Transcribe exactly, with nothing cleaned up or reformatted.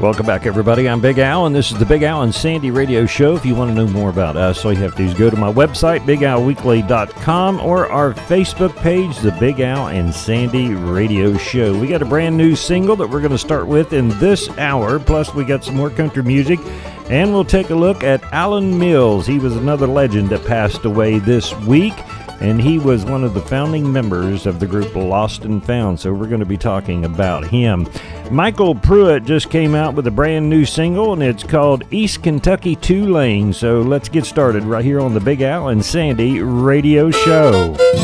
Welcome back, everybody. I'm Big Al, and this is the Big Al and Sandy Radio Show. If you want to know more about us, all you have to do is go to my website, big al weekly dot com, or our Facebook page, the Big Al and Sandy Radio Show. We got a brand new single that we're going to start with in this hour, plus we got some more country music, and we'll take a look at Alan Mills. He was another legend that passed away this week, and he was one of the founding members of the group Lost and Found, so we're going to be talking about him. Michael Pruitt just came out with a brand new single, and it's called East Kentucky Two Lane. So let's get started right here on the Big Al and Sandy Radio Show.